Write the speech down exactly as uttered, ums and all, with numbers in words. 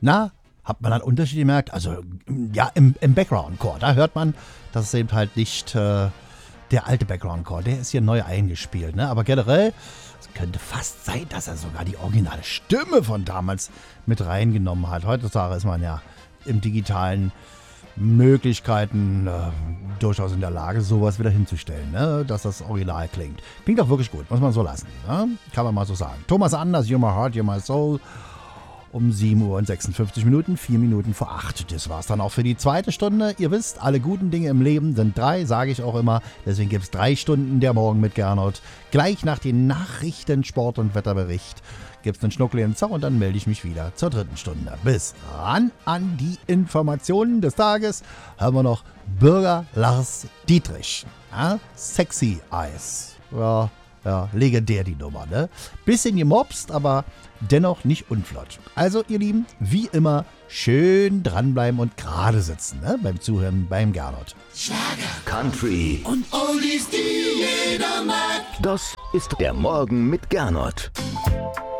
Na, hat man einen Unterschied gemerkt? Also, ja, im, im Background-Chor, da hört man, dass es eben halt nicht äh, der alte Background-Chor, der ist hier neu eingespielt, ne? Aber generell, es könnte fast sein, dass er sogar die originale Stimme von damals mit reingenommen hat. Heutzutage ist man ja im digitalen Möglichkeiten äh, durchaus in der Lage, sowas wieder hinzustellen, ne? Dass das Original klingt. Klingt auch wirklich gut, muss man so lassen, ne? Kann man mal so sagen. Thomas Anders, You're My Heart, You're My Soul, um sieben Uhr und sechsundfünfzig Minuten, vier Minuten vor acht. Das war's dann auch für die zweite Stunde. Ihr wisst, alle guten Dinge im Leben sind drei, sage ich auch immer. Deswegen gibt's drei Stunden der Morgen mit Gernot. Gleich nach den Nachrichten, Sport und Wetterbericht gibt's einen Schnuckli in Zau und dann melde ich mich wieder zur dritten Stunde. Bis ran an die Informationen des Tages hören wir noch Bürger Lars Dietrich. Ja? Sexy Eyes. Ja, ja, legendär die Nummer, ne? Bisschen gemobst, aber dennoch nicht unflott. Also, ihr Lieben, wie immer, schön dranbleiben und gerade sitzen, ne? Beim Zuhören beim Gernot. Schlager, Country und Oldies, die jeder mag. Das ist der Morgen mit Gernot.